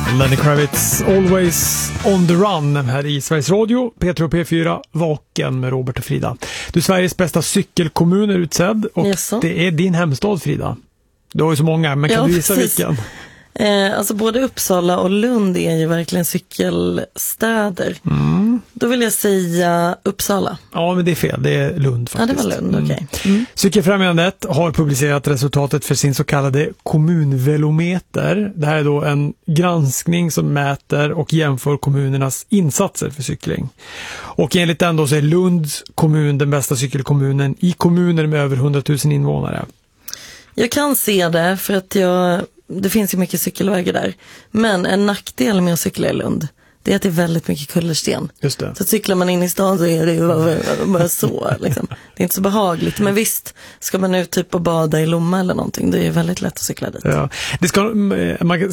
Lenny Kravitz, Always on the Run här i Sveriges Radio, P3 och P4, Vaken med Robert och Frida. Du, Sveriges bästa cykelkommun är utsedd och det är din hemstad, Frida. Du har ju så många, men kan du gissa vilken? Alltså både Uppsala och Lund är ju verkligen cykelstäder. Då vill jag säga Uppsala. Ja, men det är fel. Det är Lund faktiskt. Ja, det var Lund, okej. Cykelfrämjandet har publicerat resultatet för sin så kallade kommunvelometer. Det här är då en granskning som mäter och jämför kommunernas insatser för cykling. Och enligt den då så är Lunds kommun den bästa cykelkommunen i kommuner med över 100 000 invånare. Jag kan se det för att det finns ju mycket cykelvägar där. Men en nackdel med att cykla i Lund, det är att det är väldigt mycket kullersten. Just det. Så cyklar man in i stan så är det ju bara så. Liksom. Det är inte så behagligt. Men visst, ska man ut typ och bada i Lomma eller någonting, det är väldigt lätt att cykla dit. Ja.